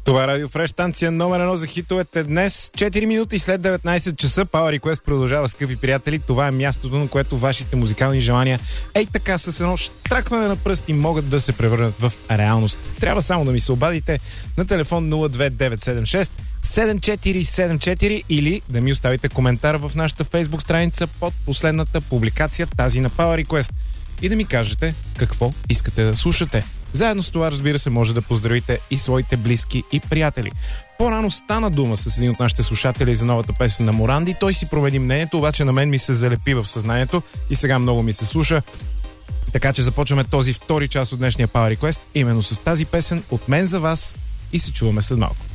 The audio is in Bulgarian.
Това е Радио Фреш, станция номер 1 за хитовете. Днес, 4 минути след 19 часа, Power Request продължава, скъпи приятели. Това е мястото, на което вашите музикални желания така с едно штракване на пръсти могат да се превърнат в реалност. Трябва само да ми се обадите на телефон 02976 7474 или да ми оставите коментар в нашата Facebook страница под последната публикация, тази на Power Request, и да ми кажете какво искате да слушате. Заедно с това, разбира се, може да поздравите и своите близки и приятели. По-рано стана дума с един от нашите слушатели за новата песен на Моранди. Той си промени мнението, обаче на мен ми се залепи в съзнанието и сега много ми се слуша. Така че започваме този втори час от днешния Power Request именно с тази песен от мен за вас и се чуваме след малко.